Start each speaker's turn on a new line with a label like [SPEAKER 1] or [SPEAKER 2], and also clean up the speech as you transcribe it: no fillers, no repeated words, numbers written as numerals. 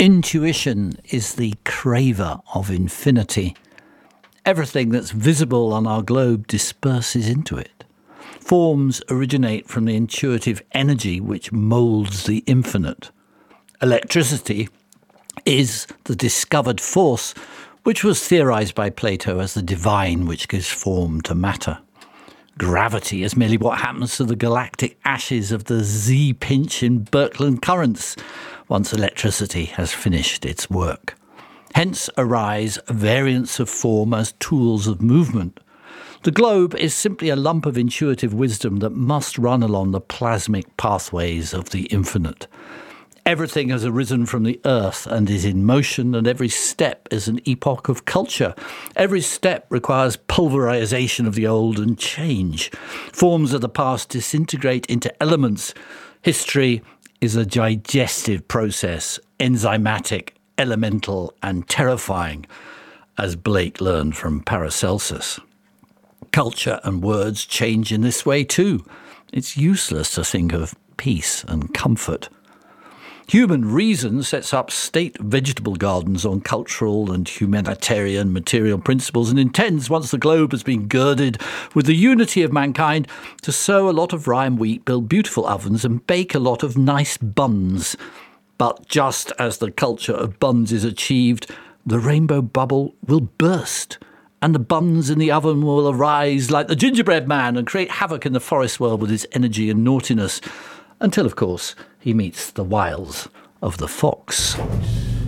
[SPEAKER 1] Intuition is the craver of infinity. Everything that's visible on our globe disperses into it. Forms originate from the intuitive energy which moulds the infinite. Electricity is the discovered force which was theorized by Plato as the divine which gives form to matter. Gravity is merely what happens to the galactic ashes of the Z-pinch in Birkeland currents once electricity has finished its work. Hence arise variants of form as tools of movement. The globe is simply a lump of intuitive wisdom that must run along the plasmic pathways of the infinite. Everything has arisen from the earth and is in motion, and every step is an epoch of culture. Every step requires pulverization of the old and change. Forms of the past disintegrate into elements. History is a digestive process, enzymatic, elemental and terrifying, as Blake learned from Paracelsus. Culture and words change in this way too. It's useless to think of peace and comfort. Human reason sets up state vegetable gardens on cultural and humanitarian material principles and intends, once the globe has been girded with the unity of mankind, to sow a lot of rye and wheat, build beautiful ovens and bake a lot of nice buns. But just as the culture of buns is achieved, the rainbow bubble will burst, and the buns in the oven will arise like the gingerbread man and create havoc in the forest world with its energy and naughtiness, until, of course, he meets the wiles of the fox.